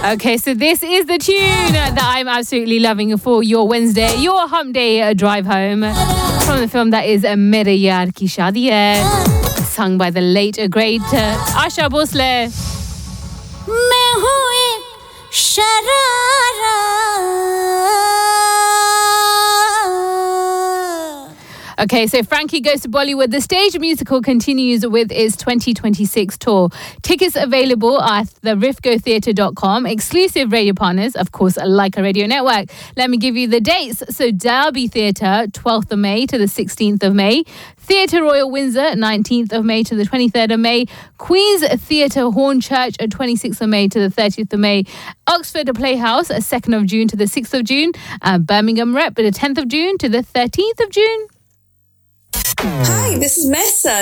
Okay, so this is the tune that I'm absolutely loving for your Wednesday, your hump day drive home from the film that is Mere Yaar Ki Shaadi Hai, sung by the late, great Asha Bhosle. मैं हूँ एक sharara. Okay, so Frankie Goes to Bollywood. The stage musical continues with its 2026 tour. Tickets available at therifgotheatre.com. Exclusive radio partners, of course, like a radio network. Let me give you the dates. So Derby Theatre, 12th of May to the 16th of May. Theatre Royal Windsor, 19th of May to the 23rd of May. Queen's Theatre Hornchurch, 26th of May to the 30th of May. Oxford Playhouse, 2nd of June to the 6th of June. Birmingham Rep, the 10th of June to the 13th of June. Hi, this is Messa.